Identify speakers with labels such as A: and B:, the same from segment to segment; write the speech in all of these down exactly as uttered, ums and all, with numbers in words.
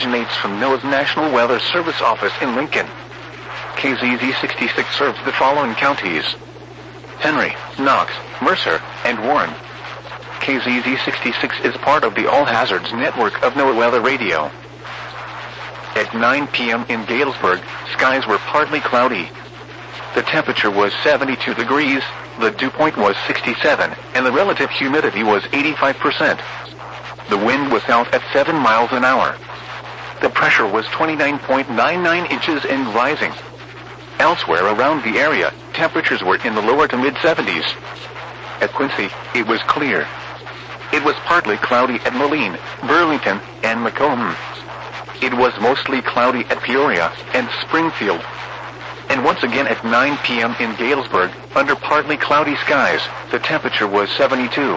A: originates from NOAA's National Weather Service office in Lincoln. K Z Z sixty-six serves the following counties: Henry, Knox, Mercer, and Warren. K Z Z sixty-six is part of the All Hazards network of NOAA Weather Radio. At nine p.m. in Galesburg, skies were partly cloudy. The temperature was seventy-two degrees, the dew point was sixty-seven, and the relative humidity was eighty-five percent. The wind was south at seven miles an hour. The pressure was twenty-nine point nine nine inches and rising. Elsewhere around the area, temperatures were in the lower to mid-seventies. At Quincy, it was clear. It was partly cloudy at Moline, Burlington, and Macomb. It was mostly cloudy at Peoria and Springfield. And once again at nine p.m. in Galesburg, under partly cloudy skies, the temperature was seventy-two.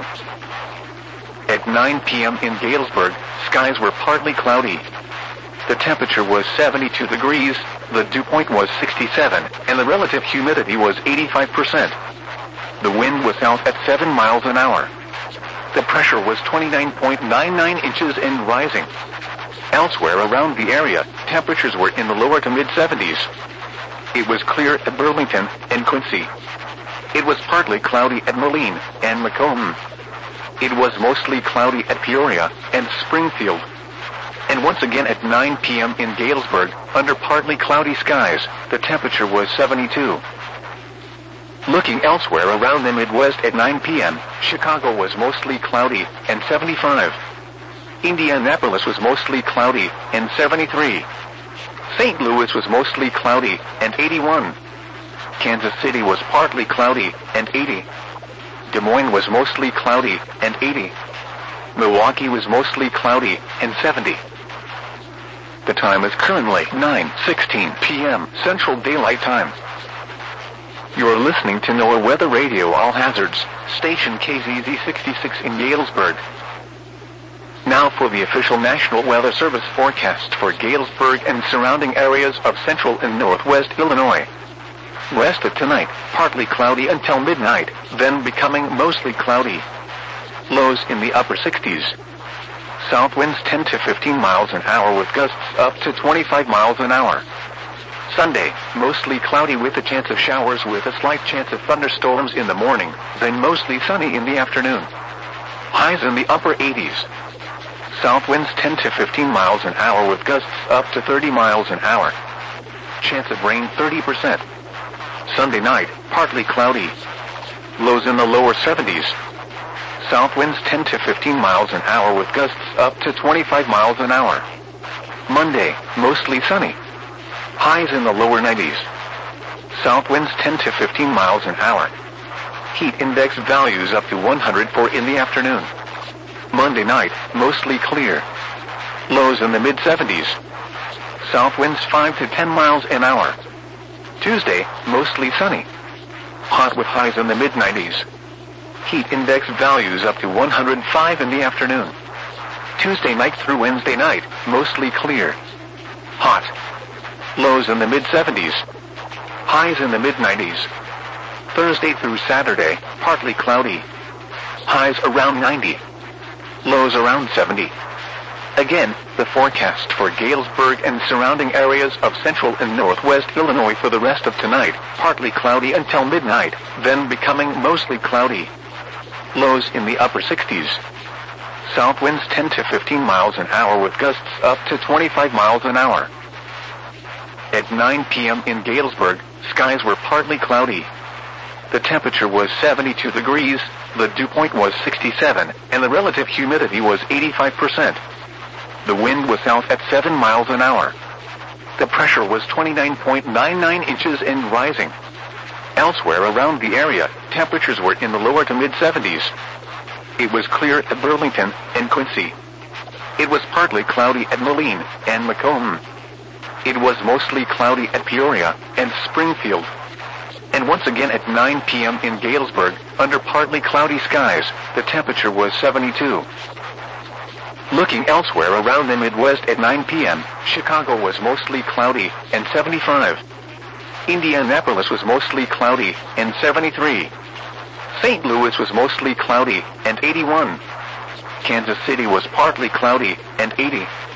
A: At nine p.m. in Galesburg, skies were partly cloudy. The temperature was seventy-two degrees, the dew point was sixty-seven, and the relative humidity was eighty-five percent. The wind was south at seven miles an hour. The pressure was twenty-nine point nine nine inches and rising. Elsewhere around the area, temperatures were in the lower to mid-seventies. It was clear at Burlington and Quincy. It was partly cloudy at Moline and Macomb. It was mostly cloudy at Peoria and Springfield. And once again at nine p.m. in Galesburg, under partly cloudy skies, the temperature was seventy-two. Looking elsewhere around the Midwest at nine p.m., Chicago was mostly cloudy and seventy-five. Indianapolis was mostly cloudy and seventy-three. Saint Louis was mostly cloudy and eighty-one. Kansas City was partly cloudy and eighty. Des Moines was mostly cloudy and eighty. Milwaukee was mostly cloudy and seventy. The time is currently nine sixteen p.m. Central Daylight Time. You're listening to NOAA Weather Radio All Hazards, station K Z Z sixty-six in Galesburg. Now for the official National Weather Service forecast for Galesburg and surrounding areas of central and northwest Illinois. West of tonight, partly cloudy until midnight, then becoming mostly cloudy. Lows in the upper sixties. South winds ten to fifteen miles an hour with gusts up to twenty-five miles an hour. Sunday, mostly cloudy with a chance of showers with a slight chance of thunderstorms in the morning, then mostly sunny in the afternoon. Highs in the upper eighties. South winds ten to fifteen miles an hour with gusts up to thirty miles an hour. Chance of rain thirty percent. Sunday night, partly cloudy. Lows in the lower seventies. South winds ten to fifteen miles an hour with gusts up to twenty-five miles an hour. Monday, mostly sunny. Highs in the lower nineties. South winds ten to fifteen miles an hour. Heat index values up to one hundred four in the afternoon. Monday night, mostly clear. Lows in the mid-seventies. South winds five to ten miles an hour. Tuesday, mostly sunny. Hot with highs in the mid-nineties. Heat index values up to one hundred five in the afternoon. Tuesday night through Wednesday night, mostly clear. Hot. Lows in the mid-seventies. Highs in the mid-nineties. Thursday through Saturday, partly cloudy. Highs around ninety. Lows around seventy. Again, the forecast for Galesburg and surrounding areas of central and northwest Illinois for the rest of tonight, partly cloudy until midnight, then becoming mostly cloudy. Lows in the upper sixties. South winds ten to fifteen miles an hour with gusts up to twenty-five miles an hour. At nine p.m. in Galesburg, skies were partly cloudy. The temperature was seventy-two degrees, the dew point was sixty-seven, and the relative humidity was eighty-five percent. The wind was south at seven miles an hour. The pressure was twenty-nine point nine nine inches and rising. Elsewhere around the area, temperatures were in the lower to mid-seventies. It was clear at Burlington and Quincy. It was partly cloudy at Moline and Macomb. It was mostly cloudy at Peoria and Springfield. And once again at nine p.m. in Galesburg, under partly cloudy skies, the temperature was seventy-two. Looking elsewhere around the Midwest at nine p.m., Chicago was mostly cloudy and seventy-five. Indianapolis was mostly cloudy and seventy-three. Saint Louis was mostly cloudy and eighty-one. Kansas City was partly cloudy and eighty.